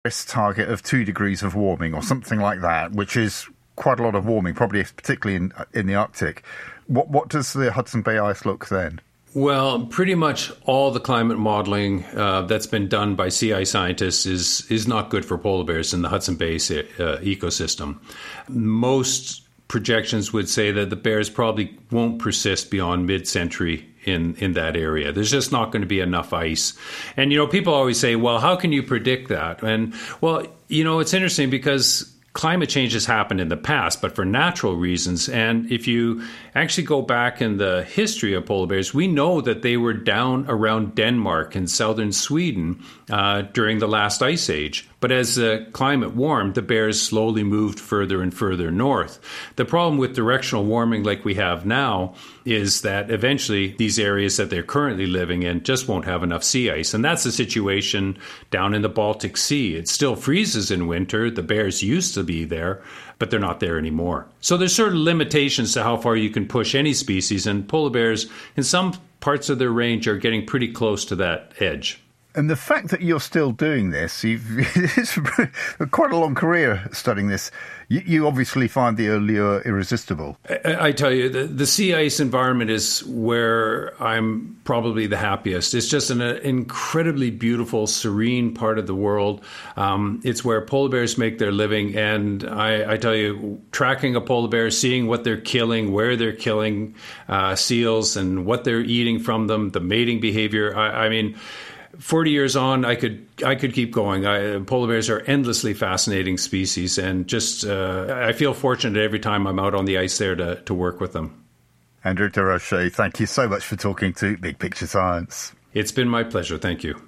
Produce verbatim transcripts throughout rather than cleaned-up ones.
Paris target of two degrees of warming or something like that, which is quite a lot of warming, probably particularly in in the Arctic. What what does the Hudson Bay ice look then? Well, pretty much all the climate modeling uh, that's been done by sea ice scientists is is not good for polar bears in the Hudson Bay uh, ecosystem. Most projections would say that the bears probably won't persist beyond mid-century in, in that area. There's just not going to be enough ice. And, you know, people always say, well, how can you predict that? And, well, you know, it's interesting because climate change has happened in the past, but for natural reasons. And if you actually go back in the history of polar bears, we know that they were down around Denmark and southern Sweden uh, during the last ice age. But as the climate warmed, the bears slowly moved further and further north. The problem with directional warming like we have now is that eventually these areas that they're currently living in just won't have enough sea ice. And that's the situation down in the Baltic Sea. It still freezes in winter. The bears used to be there, but they're not there anymore. So there's certain limitations to how far you can push any species, and polar bears in some parts of their range are getting pretty close to that edge. And the fact that you're still doing this, you've it's quite a long career studying this. You, you obviously find the allure irresistible. I, I tell you, the, the sea ice environment is where I'm probably the happiest. It's just an uh, incredibly beautiful, serene part of the world. Um, it's where polar bears make their living. And I, I tell you, tracking a polar bear, seeing what they're killing, where they're killing uh, seals and what they're eating from them, the mating behavior, I, I mean... forty years on, I could I could keep going. I, polar bears are endlessly fascinating species, and just uh, I feel fortunate every time I'm out on the ice there to, to work with them. Andrew Desrochers, thank you so much for talking to Big Picture Science. It's been my pleasure. Thank you.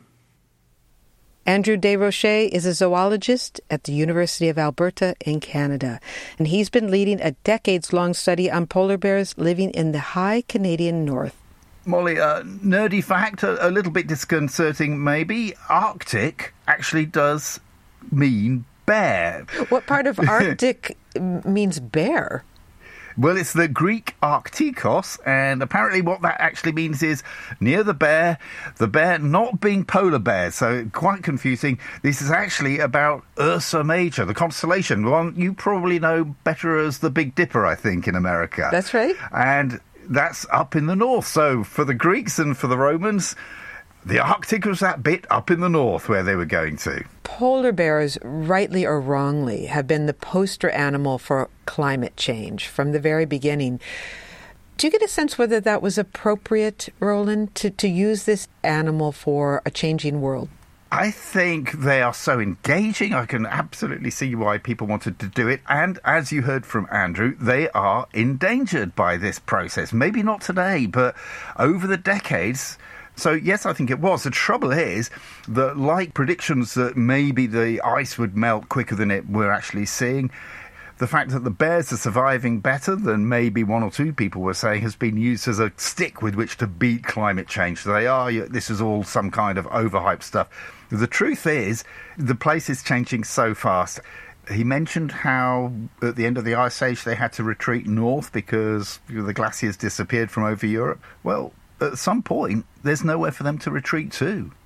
Andrew Desrochers is a zoologist at the University of Alberta in Canada, and he's been leading a decades-long study on polar bears living in the high Canadian north. Molly, uh, nerdy fact, a, a little bit disconcerting maybe. Arctic actually does mean bear. What part of Arctic means bear? Well, it's the Greek Arctikos, and apparently what that actually means is near the bear, the bear not being polar bear, so quite confusing. This is actually about Ursa Major, the constellation, one you probably know better as the Big Dipper, I think, in America. That's right. And that's up in the north. So for the Greeks and for the Romans, the Arctic was that bit up in the north where they were going to. Polar bears, rightly or wrongly, have been the poster animal for climate change from the very beginning. Do you get a sense whether that was appropriate, Roland, to, to use this animal for a changing world? I think they are so engaging. I can absolutely see why people wanted to do it. And as you heard from Andrew, they are endangered by this process. Maybe not today, but over the decades. So, yes, I think it was. The trouble is that, like predictions that maybe the ice would melt quicker than it we're actually seeing, the fact that the bears are surviving better than maybe one or two people were saying has been used as a stick with which to beat climate change. So they are, this is all some kind of overhyped stuff. The truth is, the place is changing so fast. He mentioned how at the end of the Ice Age they had to retreat north because the glaciers disappeared from over Europe. Well, at some point, there's nowhere for them to retreat to.